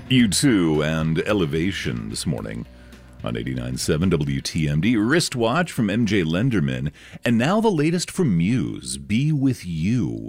U2 and Elevation this morning on 89.7 WTMD. Wristwatch from MJ Lenderman. And now the latest from Muse, Be With You.